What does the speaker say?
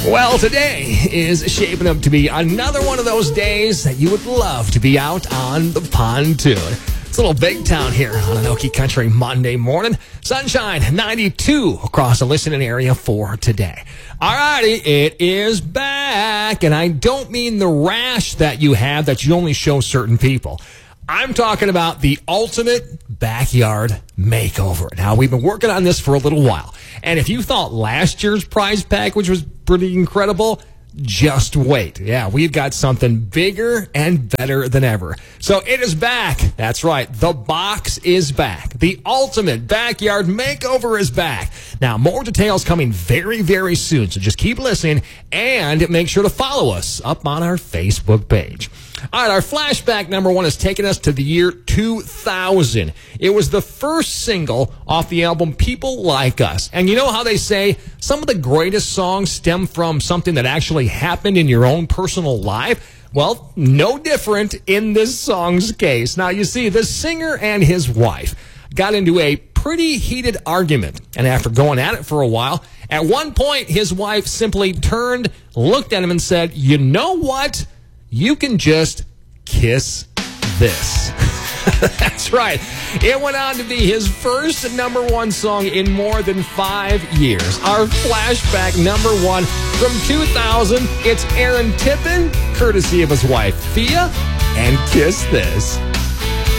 Well, today is shaping up to be another one of those days that you would love to be out on the pontoon. It's a little big town here on Anoki Country Monday morning. Sunshine 92 across the listening area for today. Alrighty, it is back, and I don't mean the rash that you have that you only show certain people. I'm talking about the ultimate backyard makeover. Now, we've been working on this for a little while. And if you thought last year's prize package was pretty incredible, just wait. Yeah, we've got something bigger and better than ever. So it is back. That's right. The box is back. The ultimate backyard makeover is back. Now, more details coming very, very soon. So just keep listening and make sure to follow us up on our Facebook page. All right, our flashback number one is taking us to the year 2000. It was the first single off the album People Like Us. And you know how they say some of the greatest songs stem from something that actually happened in your own personal life? Well, no different in this song's case. Now, you see, the singer and his wife got into a pretty heated argument. And after going at it for a while, at one point, his wife simply turned, looked at him and said, "You know what? You can just kiss this." That's right. It went on to be his first number one song in more than 5 years. Our flashback number one from 2000, it's Aaron Tippin, courtesy of his wife, Thea, and Kiss This.